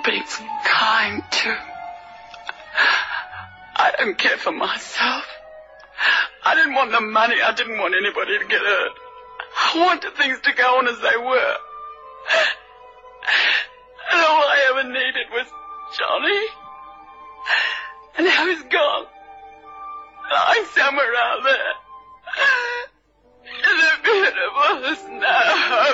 being kind too. I don't care for myself. I didn't want the money. I didn't want anybody to get hurt. I wanted things to go on as they were. And all I ever needed was Johnny. And now he's gone. Lying somewhere out there. In a beautiful snow.